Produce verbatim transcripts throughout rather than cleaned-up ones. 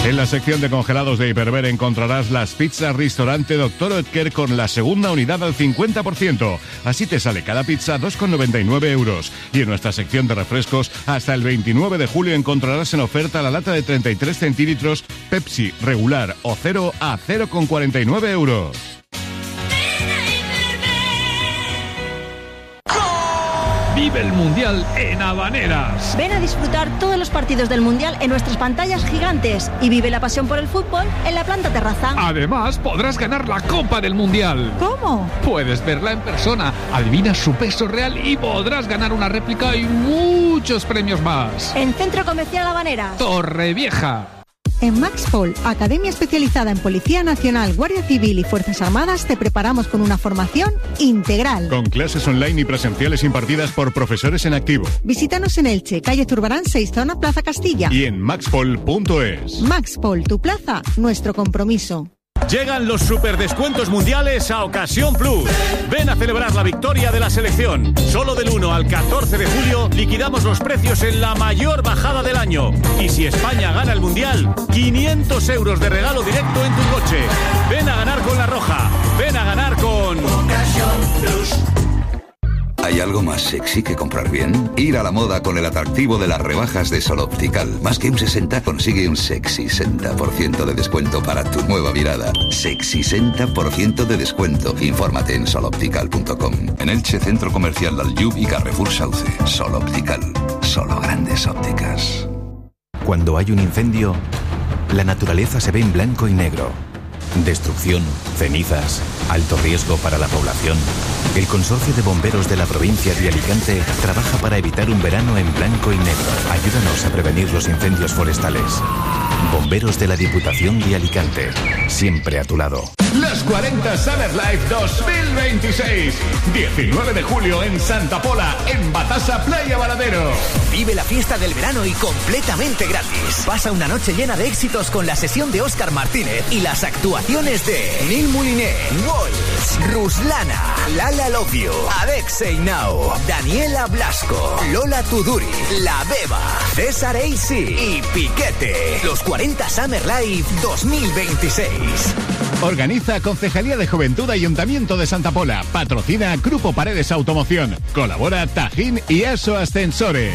En la sección de congelados de Hiperver encontrarás las pizzas Restaurante Doctor Oetker con la segunda unidad al cincuenta por ciento. Así te sale cada pizza dos con noventa y nueve euros. Y en nuestra sección de refrescos, hasta el veintinueve de julio encontrarás en oferta la lata de treinta y tres centímetros Pepsi regular o cero a cero con cuarenta y nueve euros. Vive el Mundial en Habaneras. Ven a disfrutar todos los partidos del Mundial en nuestras pantallas gigantes y vive la pasión por el fútbol en la planta terraza. Además, podrás ganar la Copa del Mundial. ¿Cómo? Puedes verla en persona, adivinas su peso real y podrás ganar una réplica y muchos premios más. En Centro Comercial Habaneras. Torrevieja. En Maxpol, academia especializada en Policía Nacional, Guardia Civil y Fuerzas Armadas, te preparamos con una formación integral. Con clases online y presenciales impartidas por profesores en activo. Visítanos en Elche, calle Zurbarán seis, zona Plaza Castilla. Y en maxpol punto es. Maxpol, tu plaza, nuestro compromiso. Llegan los superdescuentos mundiales a Ocasión Plus. Ven a celebrar la victoria de la selección. Solo del uno al catorce de julio liquidamos los precios en la mayor bajada del año. Y si España gana el mundial, quinientos euros de regalo directo en tu coche. Ven a ganar con La Roja. Ven a ganar con Ocasión Plus. ¿Hay algo más sexy que comprar bien? Ir a la moda con el atractivo de las rebajas de Sol Optical. Más que un sesenta, consigue un sexy sesenta por ciento de descuento para tu nueva mirada. Sexy sesenta por ciento de descuento. Infórmate en sol optical punto com. En Elche, Centro Comercial Aljub y Carrefour Sauce. Sol Optical. Solo grandes ópticas. Cuando hay un incendio, la naturaleza se ve en blanco y negro. Destrucción, cenizas, alto riesgo para la población. El Consorcio de Bomberos de la provincia de Alicante trabaja para evitar un verano en blanco y negro. Ayúdanos a prevenir los incendios forestales. Bomberos de la Diputación de Alicante, siempre a tu lado. Los cuarenta Summer Life dos mil veintiséis. diecinueve de julio en Santa Pola, en Batasa, Playa Varadero. Vive la fiesta del verano y completamente gratis. Pasa una noche llena de éxitos con la sesión de Óscar Martínez y las actuaciones de Nil Moliné, Walls, Ruslana, Lala Love You, Adexei Now, Daniela Blasco, Lola Tuduri, La Beba, César Eisi y Piquete. Los cuarenta Summer Life dos mil veintiséis. Organiza Concejalía de Juventud Ayuntamiento de Santa Pola. Patrocina Grupo Paredes Automoción. Colabora Tajín y Aso Ascensores.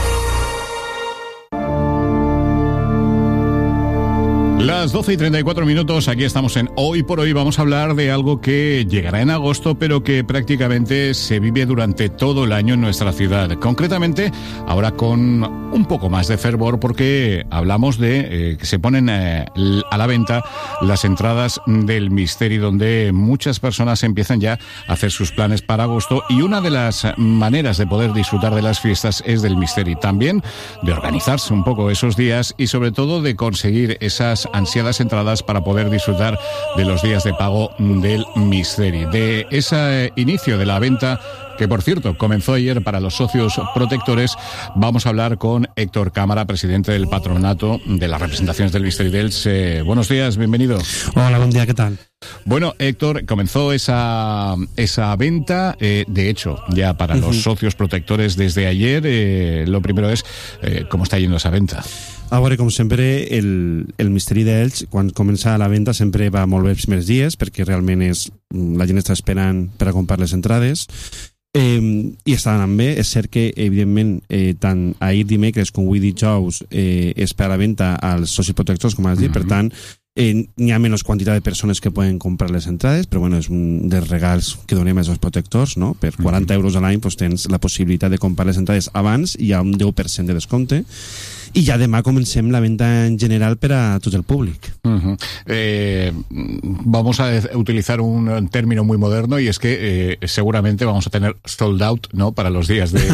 Las doce y treinta y cuatro minutos, aquí estamos en Hoy por Hoy. Vamos a hablar de algo que llegará en agosto, pero que prácticamente se vive durante todo el año en nuestra ciudad. Concretamente, ahora con un poco más de fervor, porque hablamos de eh, que se ponen eh, a la venta las entradas del Misteri, donde muchas personas empiezan ya a hacer sus planes para agosto, y una de las maneras de poder disfrutar de las fiestas es del Misteri. También de organizarse un poco esos días y sobre todo de conseguir esas ansiadas entradas para poder disfrutar de los días de pago del Misteri. De ese inicio de la venta, que por cierto comenzó ayer para los socios protectores, vamos a hablar con Héctor Cámara, presidente del patronato de las representaciones del Misteri d'Elche. Eh, buenos días, bienvenido. Hola, buen día, ¿qué tal? Bueno, Héctor, comenzó esa, esa venta, eh, de hecho, ya para uh-huh. los socios protectores desde ayer. Eh, lo primero es, eh, ¿cómo está yendo esa venta? A veure, com sempre, el, el Misteri d'Elche, quan comença la venda, sempre va molt bé els primers dies, perquè realment és, la gent està esperant per a comprar les entrades, eh, i està anant bé. És cert que, evidentment, eh, tant ahir dimecres com avui dijous eh, és per a la venda als socis protectors, com has dit, mm-hmm. per tant, eh, n'hi ha menys quantitat de persones que poden comprar les entrades, però bueno, és un dels regals que donem als protectors, no? Per quaranta euros a l'any pues, tens la possibilitat de comprar les entrades abans i hi ha un deu per cent de descompte. Y ya demà comencem la venta en general para todo el público. Uh-huh. Eh, vamos a utilizar un término muy moderno, y es que eh, seguramente vamos a tener sold out, ¿no? Para los días de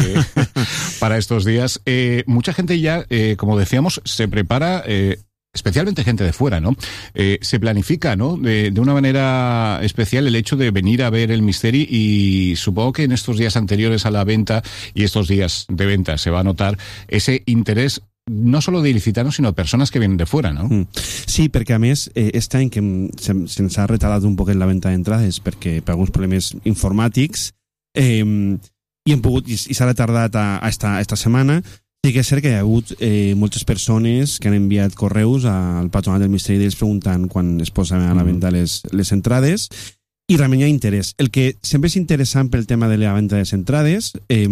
para estos días. Eh, mucha gente ya, eh, como decíamos, se prepara. Eh, Especialmente gente de fuera, ¿no? Eh, se planifica, ¿no? De, de una manera especial el hecho de venir a ver el Misteri, y supongo que en estos días anteriores a la venta y estos días de venta se va a notar ese interés no solo de ilicitanos, sinó de persones que vienen de fuera, no? Mm. Sí, perquè a més, eh, este any que se'ns se ha retardat un poquet la venda d'entrades perquè per alguns problemes informàtics, eh, i hem pogut, i, i s'ha retardat a, a, esta, a esta setmana. Sí que és cert que hi ha hagut eh, moltes persones que han enviat correus al patronat del Misteri d'Elx preguntant quan es posen a la venda les, les entrades, i realment hi ha interès. El que sempre és interessant pel tema de la venda de les entrades eh,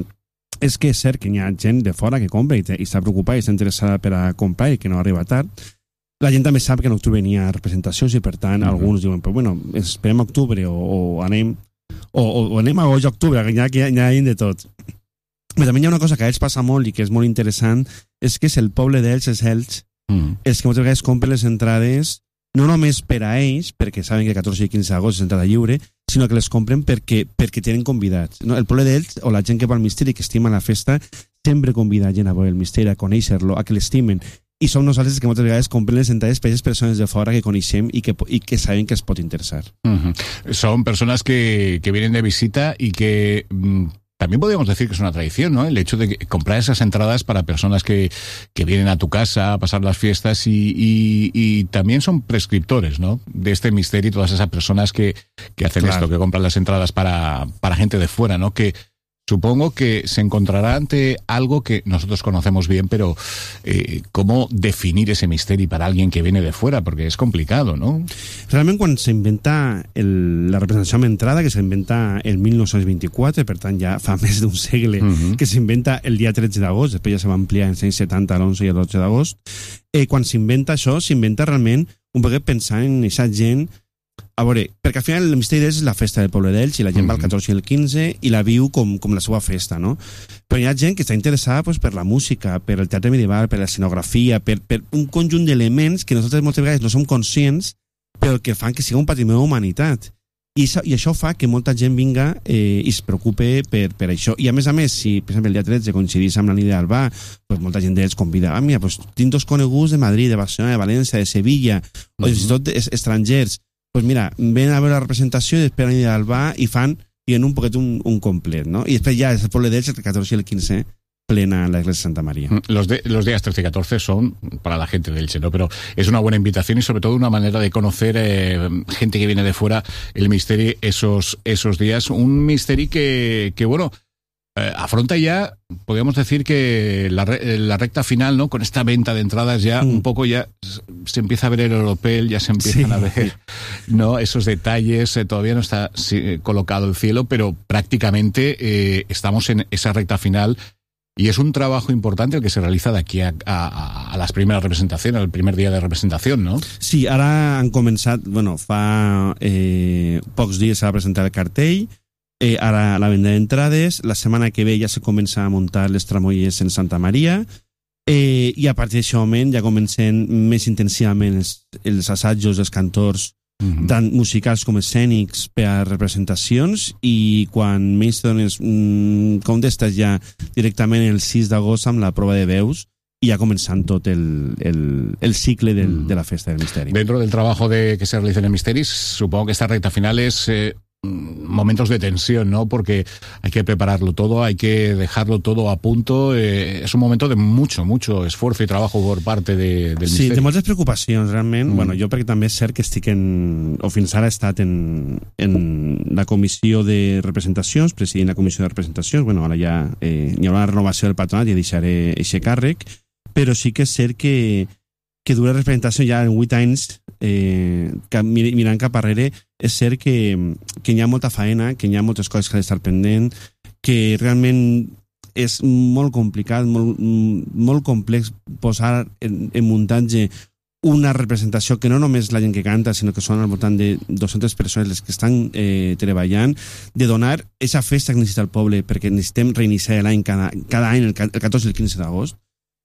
és que és cert que hi ha gent de fora que compra i, te, i està preocupada i està interessada per a comprar i que no arriba tard. La gent també sap que en octubre n'hi ha representacions i per tant uh-huh. alguns diuen, però bueno, esperem octubre o, o anem o, o, o anem a goig octubre, que hi ha, hi ha, hi ha de tot. Però també hi ha una cosa que a ells passa molt i que és molt interessant, és que és el poble d'Elx, és Elx, mm. és que moltes vegades compren les entrades no només per a ells, perquè saben que el catorze i quinze d'agost és entrada lliure, sinó que les compren perquè, perquè tenen convidats. No? El poble d'Elx, o la gent que va al misteri, que estima la festa, sempre convida gent a veure el misteri, a conèixer-lo, a que l'estimen. I som nosaltres que moltes vegades compren les entrades per a les persones de fora que coneixem i que, i que saben que es pot interessar. Mm-hmm. Son personas que, que vienen de visita y que... Mm, también podríamos decir que es una tradición, ¿no? El hecho de comprar esas entradas para personas que, que vienen a tu casa a pasar las fiestas y, y, y también son prescriptores, ¿no? De este misterio, todas esas personas que, que hacen claro. esto, que compran las entradas para, para gente de fuera, ¿no? Que supongo que se encontrará ante algo que nosotros conocemos bien, pero eh, ¿cómo definir ese misterio para alguien que viene de fuera? Porque es complicado, ¿no? Realment, quan s'inventa el, la representació amb entrada, que s'inventa el mil nou-cents vint-i-quatre, per tant ja fa més d'un segle, uh-huh. que s'inventa el dia tretze d'agost, després ja se va ampliar en cent setanta, l'onze i el dotze d'agost, eh, quan s'inventa això, s'inventa realment un poc pensant en aquesta gent. A veure, perquè al final el misteri d'Elx és la festa del poble d'Elx i la gent mm-hmm. va el catorze i el quinze i la viu com, com la seva festa, no? Però hi ha gent que està interessada pues, per la música, per el teatre medieval, per l'escenografia, per, per un conjunt d'elements que nosaltres moltes vegades no som conscients, però que fan que sigui un patrimoni de la humanitat. I això, i això fa que molta gent vinga eh, i es preocupe per, per això. I a més a més, si per exemple el dia tretze coincidís amb la nit d'Albà, pues, molta gent d'ells convida, ah, mira, pues, tinc dos coneguts de Madrid, de Barcelona, de València, de Sevilla, mm-hmm. o fins i tot estrangers. Pues mira, ven a veure la representació i després la nit d'Albà i fan i en un poquet un, un complet, ¿no? I després ja és el poble d'Elx, el catorze i el quinze, plena la iglesia de Santa María. Los, de, los días trece y catorce son para la gente de Elche, ¿no? Pero es una buena invitación y sobre todo una manera de conocer eh, gente que viene de fuera el misterio esos, esos días. Un misterio que, que bueno, eh, afronta ya, podríamos decir que la, la recta final, ¿no? Con esta venta de entradas ya mm. un poco ya se empieza a ver el Europel, ya se empiezan sí. a ver, ¿no? Esos detalles, eh, todavía no está sí, colocado el cielo, pero prácticamente eh, estamos en esa recta final. Y es un trabajo importante el que se realiza de aquí a, a, a las primeras representaciones, el primer día de representación, ¿no? Sí, ara han començat, bueno, fa eh, pocs dies s'ha presentat el cartell, eh, ara la venda d'entrades, la setmana que ve ja se comença a muntar les tramolles en Santa Maria, eh, i a partir d'aquest moment ja comencen més intensivament els, els assajos dels cantors, mm-hmm. tant musicals com escènics per a representacions, i quan més dones mmm, contestes ja directament el sis d'agost amb la prova de veus i ja començant tot el, el, el cicle del, mm. de la festa del misteri. Dentro del trabajo de, que se realiza en el Misteris, supongo que esta recta final es eh, momentos de tensión, ¿no? Porque hay que prepararlo todo, hay que dejarlo todo a punto. Eh, es un momento de mucho, mucho esfuerzo y trabajo por parte de, del sí, Misteri. Sí, de moltes preocupacions, realment. Mm. Bueno, jo perquè també és cert que estic en... o fins ara he estat en, en la comissió de representacions, presidint la comissió de representacions. Bueno, ara ja eh, hi haurà una renovació del patronat i deixaré aquest càrrec, però sí que és cert que que dura representació ja en vuit anys, eh, que mirant cap arrere, és cert que, que hi ha molta faena, que hi ha moltes coses que ha d'estar pendent, que realment és molt complicat, molt, molt complex posar en, en muntatge una representació que no només la gent que canta, sinó que són al voltant de dues-centes persones les que estan eh, treballant, de donar aquesta festa que necessita el poble, perquè necessitem reiniciar l'any cada, cada any, el, el catorze i el quinze d'agost.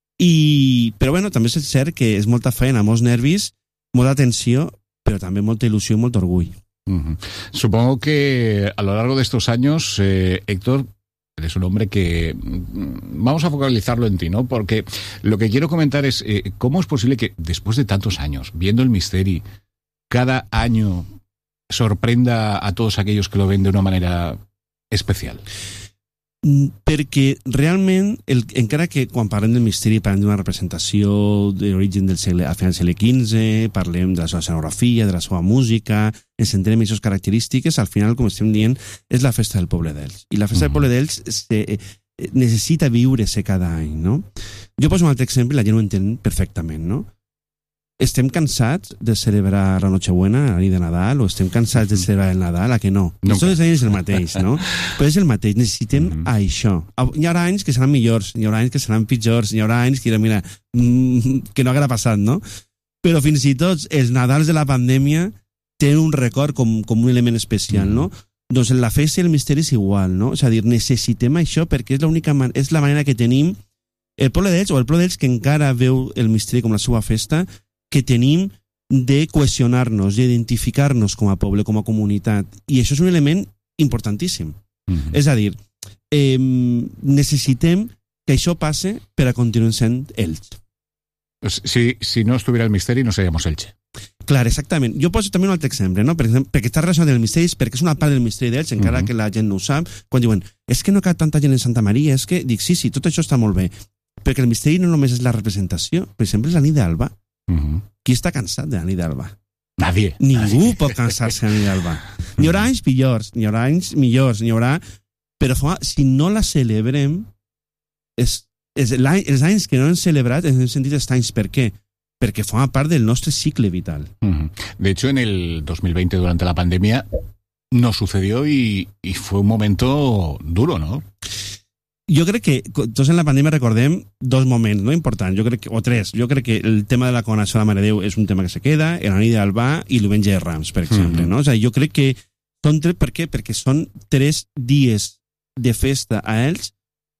I, però bueno, també és cert que és molta feina, molts nervis, molta tensió, però també molta il·lusió i molt orgull. Uh-huh. Supongo que a lo largo de estos años, eh, Héctor, eres un hombre que vamos a focalizarlo en ti, ¿no? Porque lo que quiero comentar es eh, cómo es posible que después de tantos años, viendo el Misteri, cada año sorprenda a todos aquellos que lo ven de una manera especial. Perquè realment, el, encara que quan parlem del misteri parlem d'una representació d'origen del segle, al final del segle quinze, parlem de la seva escenografia, de la seva música, ens centrem en aquestes característiques, al final, com estem dient, és la festa del poble d'Elx. I la festa uh-huh. del poble d'Elx se, necessita viure-se cada any, no? Jo poso un altre exemple, la gent ho entén perfectament, no? Estem cansats de celebrar la Nochebuena, la nit de Nadal, o estem cansats de celebrar el Nadal, a que no? Tots els anys és el mateix, no? Però és el mateix, necessitem mm -hmm. això. Hi haurà anys que seran millors, hi haurà anys que seran pitjors, hi haurà anys que, mira, mmm, que no haguera passat, no? Però fins i tot els Nadals de la pandèmia tenen un record com, com un element especial, no? Doncs la festa i el misteri és igual, no? És a dir, necessitem això perquè és, l'única man- és la manera que tenim el poble d'ells, o el poble d'ells que encara veu el misteri com la seva festa, que tenim de cohesionar-nos, d'identificar-nos com a poble, com a comunitat. I això és un element importantíssim. Mm-hmm. És a dir, eh, necessitem que això passe per a continuar sent Elx. Si, si no estuviera el misteri, no seríamos Elche. Clar, exactament. Jo poso també un altre exemple, no? Per exemple, perquè està relacionat amb el misteri, perquè és una part del misteri d'Elx, encara uh-huh. que la gent no ho sap, quan diuen, és que no cal tanta gent en Santa Maria, és que, dic, sí, sí, tot això està molt bé, perquè el misteri no només és la representació, per exemple, és la nit d'Alba. Uh-huh. Qui està cansat de la nit d'Alba? Nadie. Ningú Nadie. pot cansar-se de la nit d'Alba. N'hi haurà anys millors, n'hi haurà anys millors, n'hi haurà... Però si no la celebrem, és, és els anys que no hem celebrat, en el sentit d'estanys, per què? Perquè forma part del nostre cicle vital. Uh-huh. De hecho, en el dos mil veinte, durante la pandemia, nos sucedió y, y fue un momento duro, ¿no? Jo crec que tots en la pandèmia recordem dos moments, no importants, jo crec que, o tres. Jo crec que el tema de la coronació de la Mare de Déu és un tema que se queda, el nit d'Albà i el diumenge de Rams, per exemple. Uh-huh. No? O sigui, jo crec que són tres, per què? Perquè són tres dies de festa a ells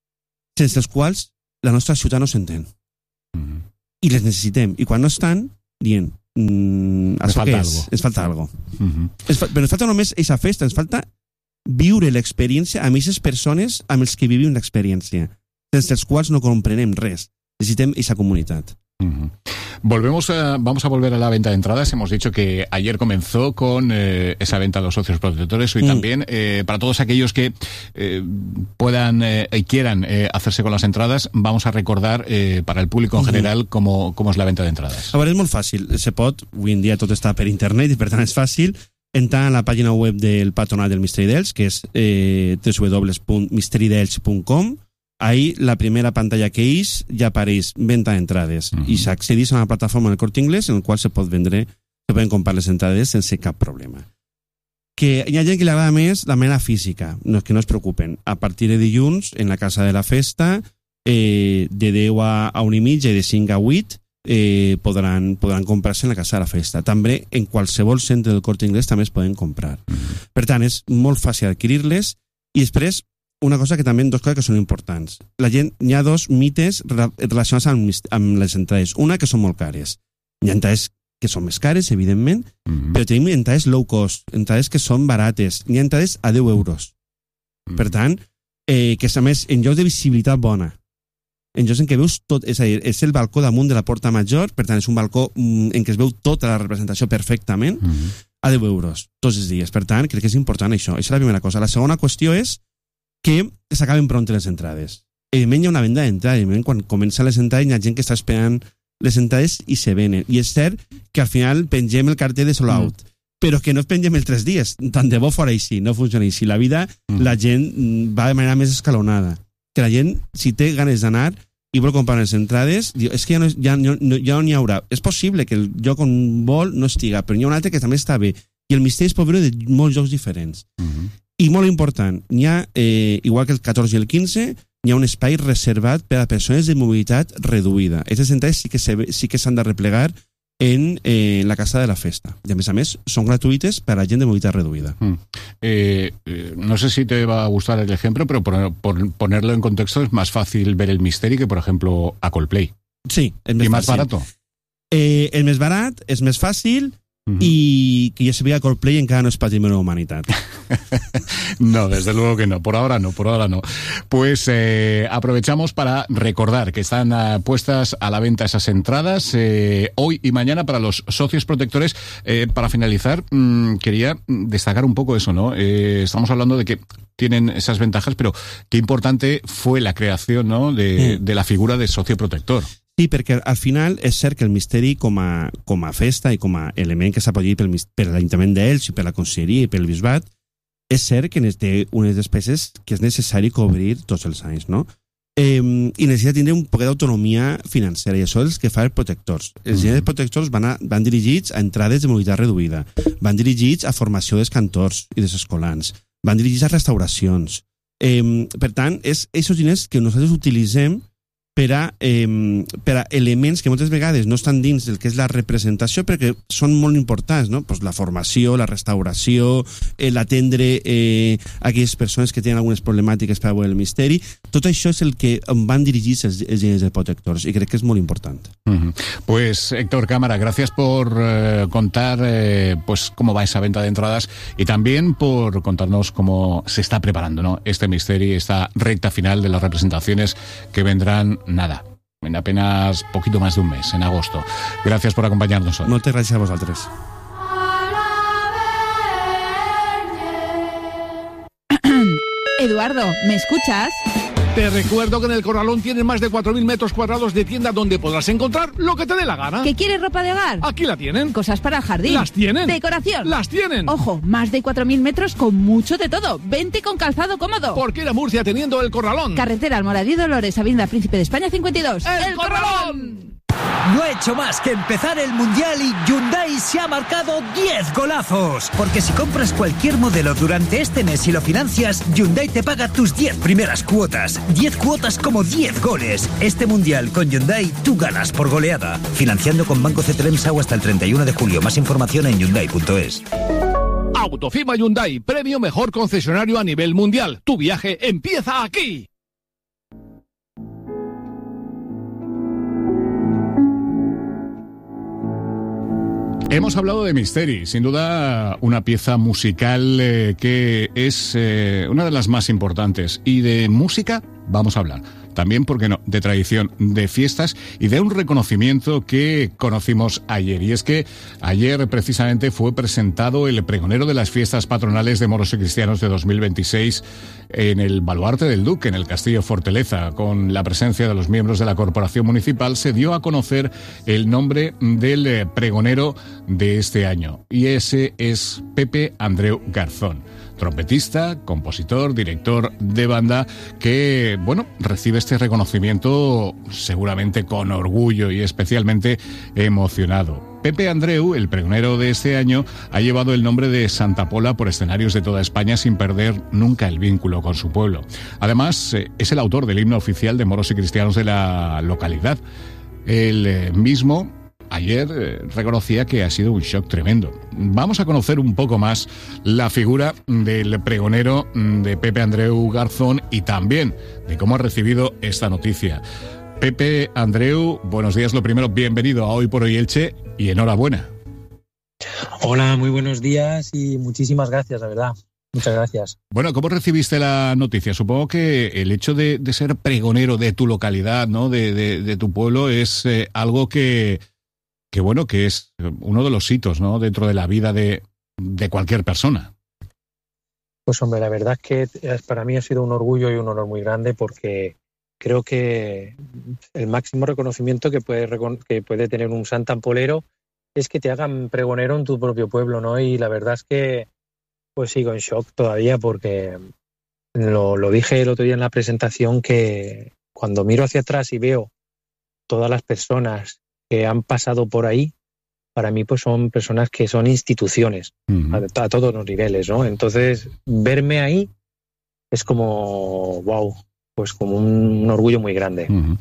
sense els quals la nostra ciutat no s'entén. Uh-huh. I les necessitem. I quan no estan, dient, mmm, això què és? Ens falta alguna cosa. Uh-huh. Fa, però ens falta només aquesta festa, ens falta viure l'experiència amb aquestes persones amb els que vivim l'experiència, sense els quals no comprenem res. Necesitem esa comunitat. Uh-huh. Volvemos a, vamos a volver a la venta de entradas. Hemos dicho que ayer comenzó con eh, esa venta a los socios protectores. Hoy mm. también, eh, para todos aquellos que eh, puedan y eh, quieran eh, hacerse con las entradas, vamos a recordar eh, para el público en mm-hmm. general cómo, cómo es la venta de entradas. A veure, és molt fàcil. Se pot, avui en dia tot està per internet i per tant és fàcil entrar a la pàgina web del Patronat del Misteri d'Elx, que és eh, w w w punt misteri d'elx punt com. Ahí la primera pantalla que és ja apareix venta d'entrades uh-huh. i s'accedeix a una plataforma del Corte Inglés en la qual se pot vendre, se poden comprar les entrades sense cap problema. Que hi ha gent que li agrada més la manera física, no, que no es preocupen. A partir de dilluns, en la Casa de la Festa, eh, de deu a una i mitja i de cinc a vuit, eh, podran, podran comprar-se en la Casa de la Festa. També en qualsevol centre del Corte Inglés també es poden comprar. Uh-huh. Per tant, és molt fàcil adquirir-les i després una cosa que també, dos coses que són importants. La gent, hi ha dos mites relacionats amb, amb les entrades. Una, que són molt cares. Hi ha entrades que són més cares, evidentment, mm-hmm. però tenim entrades low cost, entrades que són barates. Hi ha entrades a deu euros. Mm-hmm. Per tant, eh, que a més, en llocs de visibilitat bona, en llocs en què veus tot, és a dir, és el balcó damunt de la Porta Major, per tant, és un balcó mm, en què es veu tota la representació perfectament, mm-hmm. a deu euros, tots els dies. Per tant, crec que és important això. Això és la primera cosa. La segona qüestió és que s'acaben pront les entrades. Evidentment hi ha una venda d'entrades, evidentment quan comencen les entrades hi ha gent que està esperant les entrades i se venen. I és cert que al final pengem el cartell de sold out, mm. però que no pengem els tres dies. Tant de bo fora així, no funciona així. La vida, mm. la gent va de manera més escalonada. Que la gent, si té ganes d'anar i vol comprar les entrades, diu, és que ja no, ja, no, ja no n'hi haurà. És possible que el lloc on vol no estiga, però hi ha un altre que també està bé. I el misteri es pot veure de molts llocs diferents. Mm-hmm. I molt important, n'hi ha, eh, igual que el catorze i el quinze, n'hi ha un espai reservat per a persones de mobilitat reduïda. Aquestes entrades sí que se, sí que s'han de replegar en eh, la Casa de la Festa. I a més a més, són gratuïtes per a gent de mobilitat reduïda. Mm. Eh, eh, no sé si te va a gustar el ejemplo, pero por, por ponerlo en contexto es más fácil ver el Misteri que, por ejemplo, a Coldplay. Sí, és més ¿Y más fàcil. barato? Eh, és més barat, és més fàcil, Uh-huh. y que ya se vea Coldplay encara no es patrimonio de la humanidad. No, desde luego que no, por ahora no, por ahora no. Pues eh, aprovechamos para recordar que están uh, puestas a la venta esas entradas eh, hoy y mañana para los socios protectores. Eh, para finalizar, mmm, quería destacar un poco eso, ¿no? Eh, estamos hablando de que tienen esas ventajas, pero qué importante fue la creación, ¿no?, de, mm. de la figura de socio protector. Sí, perquè al final és cert que el misteri com a, com a festa i com a element que s'ha acollit pel, per l'Ajuntament d'Elx i per la Conselleria i pel Bisbat és cert que té unes despeses que és necessari cobrir tots els anys, no? Eh, i necessita tindre un poc d'autonomia financera, i això és el que fa els protectors. Els diners protectors van, a, van dirigits a entrades de mobilitat reduïda, van dirigits a formació dels cantors i dels escolans, van dirigits a restauracions. Eh, per tant, és aquests diners que nosaltres utilitzem per a, eh, per a elements que moltes vegades no estan dins del que és la representació, perquè són molt importants, no? Pues la formació, la restauració, eh, l'atendre eh, aquelles persones que tenen algunes problemàtiques per a veure el misteri. Tot això és el que van dirigir els, els diners de protectors, i crec que és molt important. Uh-huh. Pues Héctor Cámara, gracias por eh, contar eh, pues cómo va esa venta de entradas y también por contarnos cómo se está preparando, ¿no?, este misteri, esta recta final de las representaciones que vendrán nada, en apenas poquito más de un mes, en agosto. Gracias por acompañarnos hoy. Moltes gràcies a vosaltres. Eduardo, ¿me escuchas? Te recuerdo que en el Corralón tienen más de cuatro mil metros cuadrados de tienda donde podrás encontrar lo que te dé la gana. ¿Qué quieres, ropa de hogar? Aquí la tienen. Cosas para el jardín. Las tienen. Decoración. Las tienen. Ojo, más de cuatro mil metros con mucho de todo. Vente con calzado cómodo. Porque era Murcia teniendo el Corralón. Carretera Almoradí Dolores, Avenida Príncipe de España cincuenta y dos. ¡El, el Corralón! No ha hecho más que empezar el Mundial y Hyundai se ha marcado diez golazos. Porque si compras cualquier modelo durante este mes y lo financias, Hyundai te paga tus diez primeras cuotas. diez cuotas como diez goles. Este Mundial con Hyundai tú ganas por goleada. Financiando con Banco Cetremsau hasta el treinta y uno de julio. Más información en Hyundai punto es. Autofima Hyundai, premio mejor concesionario a nivel mundial. Tu viaje empieza aquí. Hemos hablado de Misteri, sin duda una pieza musical eh, que es eh, una de las más importantes. Y de música vamos a hablar. También, ¿por qué no?, de tradición, de fiestas y de un reconocimiento que conocimos ayer. Y es que ayer precisamente fue presentado el pregonero de las fiestas patronales de moros y cristianos de dos mil veintiséis en el Baluarte del Duque, en el Castillo Fortaleza. Con la presencia de los miembros de la corporación municipal se dio a conocer el nombre del pregonero de este año. Y ese es Pepe Andreu Garzón. Trompetista, compositor, director de banda, que, bueno, recibe este reconocimiento seguramente con orgullo y especialmente emocionado. Pepe Andreu, el pregonero de este año, ha llevado el nombre de Santa Pola por escenarios de toda España sin perder nunca el vínculo con su pueblo. Además, es el autor del himno oficial de moros y cristianos de la localidad. El mismo ayer eh, reconocía que ha sido un shock tremendo. Vamos a conocer un poco más la figura del pregonero de Pepe Andreu Garzón y también de cómo ha recibido esta noticia. Pepe Andreu, buenos días. Lo primero, bienvenido a Hoy por Hoy Elche y enhorabuena. Hola, muy buenos días y muchísimas gracias, la verdad. Muchas gracias. Bueno, ¿cómo recibiste la noticia? Supongo que el hecho de, de ser pregonero de tu localidad, ¿no?, de, de, de tu pueblo, es eh, algo que... que bueno, que es uno de los hitos, ¿no?, dentro de la vida de, de cualquier persona. Pues hombre, la verdad es que para mí ha sido un orgullo y un honor muy grande, porque creo que el máximo reconocimiento que puede, que puede tener un santampolero es que te hagan pregonero en tu propio pueblo, ¿no? Y la verdad es que pues sigo en shock todavía, porque lo, lo dije el otro día en la presentación, que cuando miro hacia atrás y veo todas las personas que han pasado por ahí, para mí pues son personas que son instituciones, uh-huh. a, a todos los niveles, ¿no? Entonces, verme ahí es como, wow, pues como un, un orgullo muy grande. Uh-huh.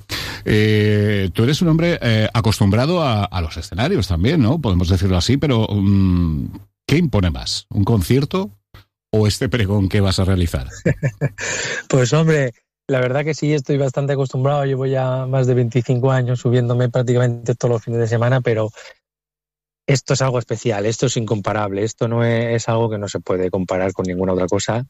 Eh, tú eres un hombre eh, acostumbrado a, a los escenarios también, ¿no? Podemos decirlo así, pero um, ¿qué impone más? ¿Un concierto o este pregón que vas a realizar? Pues hombre, la verdad que sí, estoy bastante acostumbrado. Llevo ya más de veinticinco años subiéndome prácticamente todos los fines de semana, pero esto es algo especial, esto es incomparable, esto no es, es algo que no se puede comparar con ninguna otra cosa.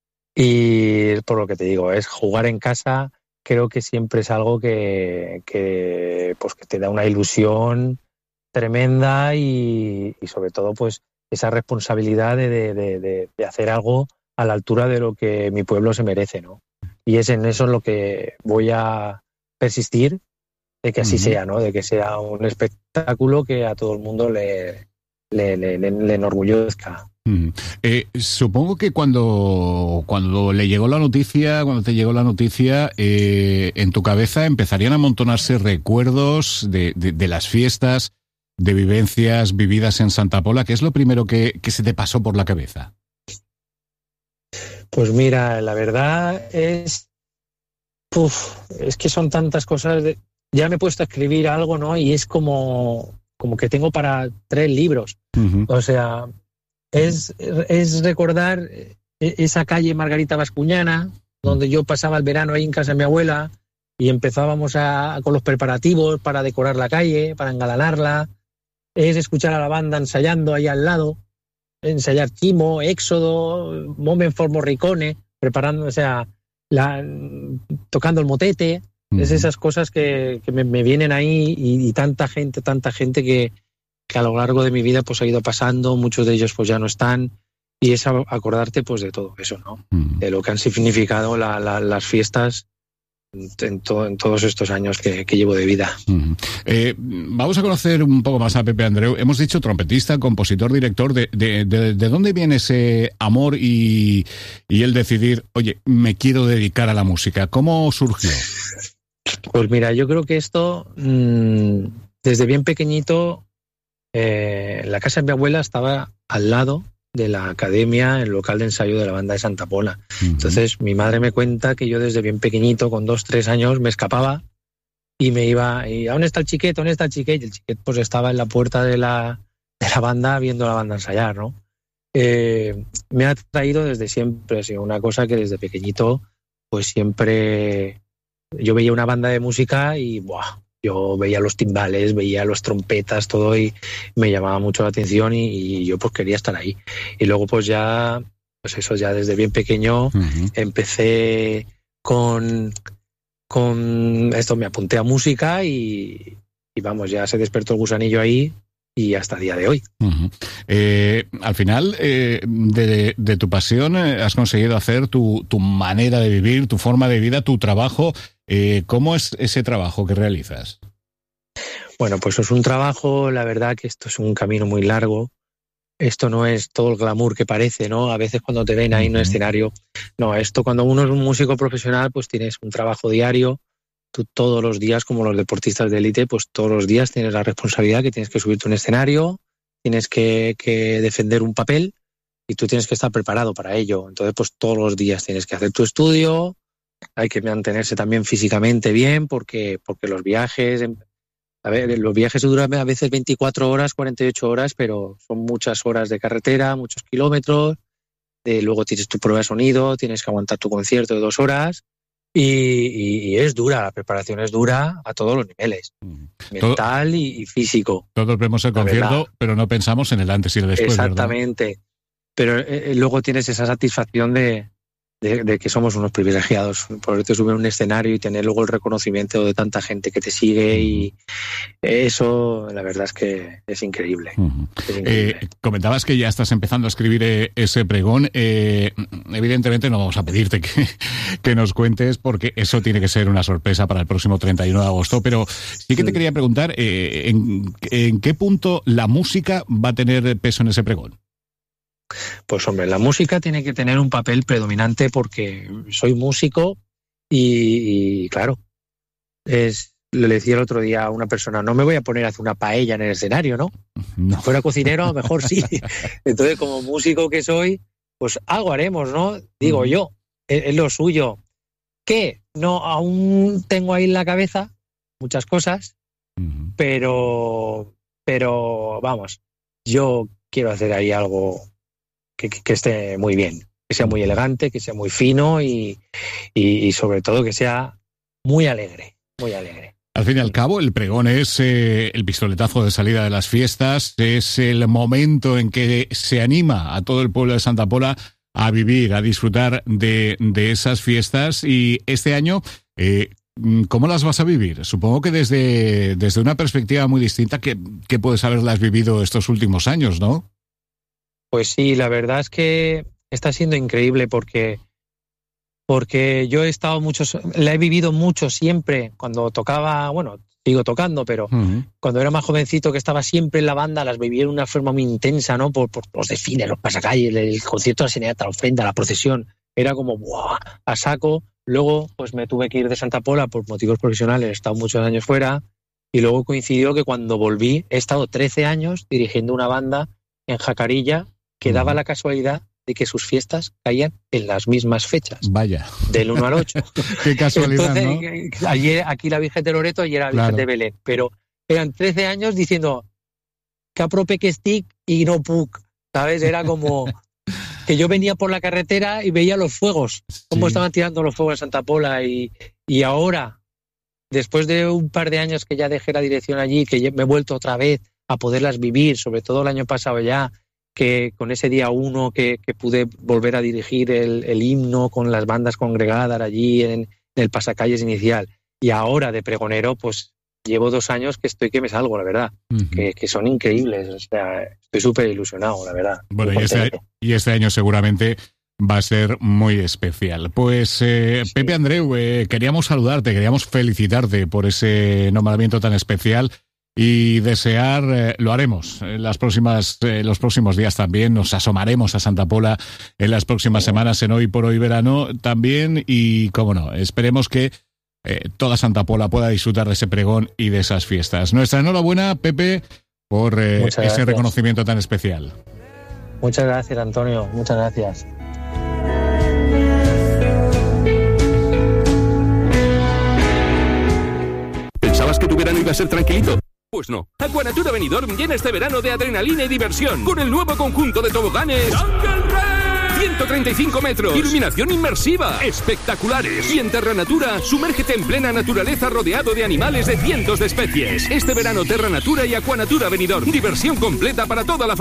Y por lo que te digo, es jugar en casa, creo que siempre es algo que, que, pues, que te da una ilusión tremenda y, y sobre todo pues esa responsabilidad de, de, de, de hacer algo a la altura de lo que mi pueblo se merece, ¿no? Y es en eso en lo que voy a persistir, de que así uh-huh. sea, ¿no? De que sea un espectáculo que a todo el mundo le, le, le, le, le enorgullezca. Mm. Eh, supongo que cuando, cuando le llegó la noticia, cuando te llegó la noticia, eh, en tu cabeza empezarían a amontonarse recuerdos de, de, de las fiestas, de vivencias vividas en Santa Pola. ¿Qué es lo primero que, que se te pasó por la cabeza? Pues mira, la verdad es... Uf, es que son tantas cosas... De, ya me he puesto a escribir algo, ¿no? Y es como, como que tengo para tres libros. Uh-huh. O sea... Es, es recordar esa calle Margarita Bascuñana, donde yo pasaba el verano ahí en casa de mi abuela y empezábamos a, con los preparativos para decorar la calle, para engalanarla. Es escuchar a la banda ensayando ahí al lado, ensayar Chimo, Éxodo, Moment for Morricone, preparando, o sea, la, tocando el motete. Uh-huh. Es esas cosas que, que me, me vienen ahí y, y tanta gente, tanta gente que que a lo largo de mi vida pues ha ido pasando, muchos de ellos pues ya no están, y es acordarte pues de todo eso, ¿no? Mm. De lo que han significado la, la, las fiestas en, to, en todos estos años que, que llevo de vida. Mm. Eh, vamos a conocer un poco más a Pepe Andreu. Hemos dicho trompetista, compositor, director. ¿De, de, de, de dónde viene ese amor y, y el decidir, oye, me quiero dedicar a la música? ¿Cómo surgió? Pues mira, yo creo que esto mmm, desde bien pequeñito. Eh, la casa de mi abuela estaba al lado de la academia, el local de ensayo de la banda de Santa Pola. Uh-huh. Entonces mi madre me cuenta que yo desde bien pequeñito, con dos, tres años, me escapaba y me iba, y ¿a dónde está el chiquet? ¿Dónde está el chiquet? Y el chiquet pues estaba en la puerta de la, de la banda viendo a la banda ensayar, ¿no? Eh, me ha traído desde siempre, ha sido una cosa que desde pequeñito pues siempre yo veía una banda de música y ¡buah! Yo veía los timbales, veía los trompetas, todo, y me llamaba mucho la atención y, y yo pues quería estar ahí. Y luego pues ya, pues eso, ya desde bien pequeño uh-huh. empecé con, con esto, me apunté a música y, y vamos, ya se despertó el gusanillo ahí y hasta el día de hoy. Uh-huh. Eh, al final, eh, de, de tu pasión eh, has conseguido hacer tu, tu manera de vivir, tu forma de vida, tu trabajo. Eh, ¿Cómo es ese trabajo que realizas? Bueno, pues es un trabajo, la verdad que esto es un camino muy largo. Esto no es todo el glamour que parece, ¿no? A veces cuando te ven ahí en un escenario. No, esto cuando uno es un músico profesional, pues tienes un trabajo diario. Tú todos los días, como los deportistas de élite, pues todos los días tienes la responsabilidad que tienes que subirte a un escenario, tienes que, que defender un papel y tú tienes que estar preparado para ello. Entonces, pues todos los días tienes que hacer tu estudio. Hay que mantenerse también físicamente bien porque, porque los viajes, a ver, los viajes duran a veces veinticuatro horas, cuarenta y ocho horas, pero son muchas horas de carretera, muchos kilómetros. Eh, luego tienes tu prueba de sonido, tienes que aguantar tu concierto de dos horas y, y, y es dura, la preparación es dura a todos los niveles, mm. mental todo, y, y físico. Todos vemos el concierto, verdad. Pero no pensamos en el antes y el después. Exactamente, ¿verdad? Pero eh, luego tienes esa satisfacción de... De, de que somos unos privilegiados, poderte subir a un escenario y tener luego el reconocimiento de tanta gente que te sigue, y eso la verdad es que es increíble. Uh-huh. Es increíble. Eh, comentabas que ya estás empezando a escribir eh, ese pregón. Eh, evidentemente no vamos a pedirte que, que nos cuentes porque eso tiene que ser una sorpresa para el próximo treinta y uno de agosto, pero sí que te quería preguntar eh, en, en qué punto la música va a tener peso en ese pregón. Pues hombre, la música tiene que tener un papel predominante porque soy músico y, y claro, es, le decía el otro día a una persona, no me voy a poner a hacer una paella en el escenario, ¿no? no. Si fuera cocinero a lo mejor sí. Entonces, como músico que soy, pues algo haremos, ¿no? Digo uh-huh. yo, es, es lo suyo. ¿Qué? No, aún tengo ahí en la cabeza muchas cosas, uh-huh. pero, pero vamos, yo quiero hacer ahí algo Que, que, que esté muy bien, que sea muy elegante, que sea muy fino y, y, y sobre todo que sea muy alegre, muy alegre. Al fin y al cabo, el pregón es eh, el pistoletazo de salida de las fiestas, es el momento en que se anima a todo el pueblo de Santa Pola a vivir, a disfrutar de, de esas fiestas. Y este año, eh, ¿cómo las vas a vivir? Supongo que desde, desde una perspectiva muy distinta que, que puedes haberlas vivido estos últimos años, ¿no? Pues sí, la verdad es que está siendo increíble porque porque yo he estado muchos, la he vivido mucho siempre, cuando tocaba, bueno, sigo tocando, pero uh-huh. cuando era más jovencito, que estaba siempre en la banda, las viví de una forma muy intensa, ¿no? Por, por los desfiles, los pasacalles, el, el concierto de la Serenata, la ofrenda, la procesión, era como ¡buah! A saco. Luego pues me tuve que ir de Santa Pola por motivos profesionales, he estado muchos años fuera, y luego coincidió que cuando volví he estado trece años dirigiendo una banda en Jacarilla que uh-huh. daba la casualidad de que sus fiestas caían en las mismas fechas. Vaya. Del uno al ocho. Qué casualidad, entonces, ¿no? Ayer aquí la Virgen de Loreto, ayer la Virgen claro. de Belén. Pero eran trece años diciendo que aprope que stick y no puc, ¿sabes? Era como que yo venía por la carretera y veía los fuegos, cómo sí. estaban tirando los fuegos en Santa Pola, y, y ahora, después de un par de años que ya dejé la dirección allí, que me he vuelto otra vez a poderlas vivir, sobre todo el año pasado ya, que con ese día uno que, que pude volver a dirigir el, el himno con las bandas congregadas allí en, en el pasacalles inicial, y ahora de pregonero, pues llevo dos años que estoy que me salgo, la verdad, uh-huh. que, que son increíbles, o sea, estoy súper ilusionado, la verdad. Bueno, y este, y este año seguramente va a ser muy especial. Pues eh, sí. Pepe Andreu, eh, queríamos saludarte, queríamos felicitarte por ese nombramiento tan especial. Y desear, eh, lo haremos en las próximas, eh, los próximos días también, nos asomaremos a Santa Pola en las próximas semanas en Hoy por Hoy Verano también, y cómo no, esperemos que eh, toda Santa Pola pueda disfrutar de ese pregón y de esas fiestas. Nuestra enhorabuena, Pepe, por eh, ese reconocimiento tan especial. Muchas gracias, Antonio, muchas gracias. ¿Pensabas que tu verano iba a ser tranquilito? Pues no. Aquanatura Benidorm llena este verano de adrenalina y diversión con el nuevo conjunto de toboganes Jungle Race. ciento treinta y cinco metros. Iluminación inmersiva. Espectaculares. Y en Terra Natura, sumérgete en plena naturaleza rodeado de animales de cientos de especies. Este verano Terra Natura y Aquanatura Benidorm. Diversión completa para toda la familia.